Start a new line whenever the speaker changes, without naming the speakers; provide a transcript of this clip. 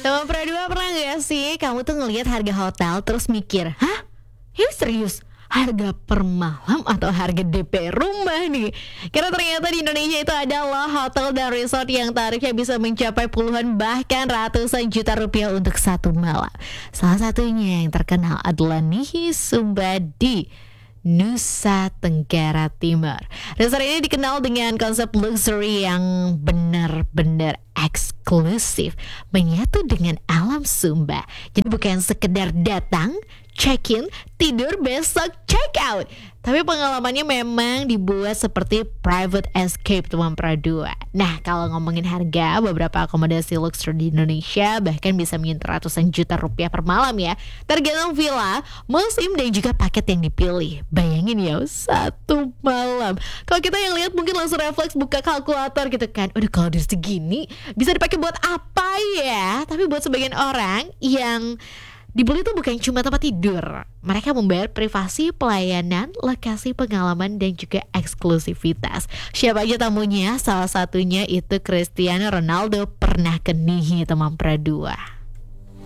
Teman Pradua, pernah gak sih kamu tuh ngelihat harga hotel terus mikir, hah? Ini serius? Harga per malam atau harga DP rumah nih? Karena ternyata di Indonesia itu adalah hotel dan resort yang tarifnya bisa mencapai puluhan bahkan ratusan juta rupiah untuk satu malam. Salah satunya yang terkenal adalah Nihi Sumba di Nusa Tenggara Timur. Resort ini dikenal dengan konsep luxury yang benar-benar eksklusif, menyatu dengan alam Sumba. Jadi bukan sekedar datang, check-in, tidur, besok check out. Tapi pengalamannya memang dibuat seperti private escape, teman Pradua. Nah, kalau ngomongin harga, beberapa akomodasi luxury di Indonesia bahkan bisa menyentuh ratusan juta rupiah per malam ya. Tergantung villa, musim, dan juga paket yang dipilih. Bayangin ya, satu malam. Kalau kita yang lihat mungkin langsung refleks buka kalkulator gitu kan. Udah, kalau dari segini bisa dipakai buat apa ya? Tapi buat sebagian orang yang dibeli itu bukan cuma tempat tidur. Mereka membayar privasi, pelayanan, lokasi pengalaman, dan juga eksklusivitas. Siapa aja tamunya? Salah satunya itu Cristiano Ronaldo pernah ke Nihi, teman Pradua.